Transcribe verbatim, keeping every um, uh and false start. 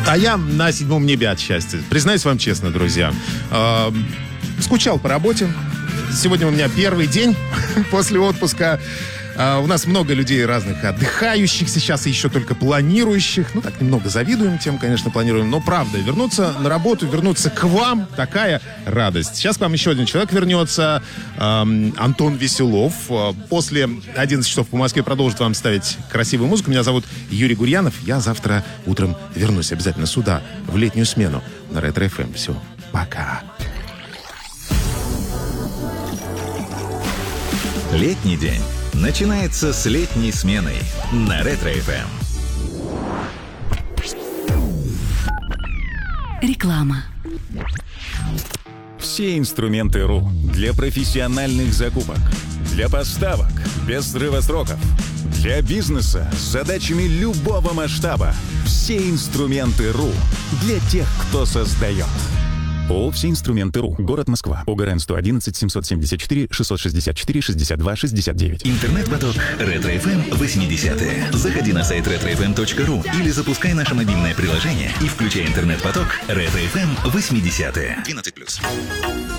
А я на седьмом небе от счастья. Признаюсь вам честно, друзья. Э, скучал по работе. Сегодня у меня первый день после отпуска. Uh, у нас много людей разных отдыхающих сейчас и еще только планирующих. Ну, так немного завидуем тем, конечно, планируем. Но правда, вернуться на работу, вернуться к вам, такая радость. Сейчас к вам еще один человек вернется. Uh, Антон Веселов. Uh, после одиннадцати часов по Москве продолжит вам ставить красивую музыку. Меня зовут Юрий Гурьянов. Я завтра утром вернусь обязательно сюда, в летнюю смену на Ретро эф эм. Все, пока. Летний день начинается с летней сменой на Ретро эф эм. Реклама. Все инструменты РУ для профессиональных закупок, для поставок без срыва сроков, для бизнеса с задачами любого масштаба. Все инструменты РУ для тех, кто создает. ООО «Все инструменты РУ». Город Москва. ОГРН сто одиннадцать семьсот семьдесят четыре шестьсот шестьдесят четыре шестьдесят два шестьдесят девять. Интернет-поток Ретро эф эм восьмидесятые. Заходи на сайт ретро эф эм точка ру или запускай наше мобильное приложение и включай интернет-поток Ретро эф эм восьмидесятые. двенадцать плюс.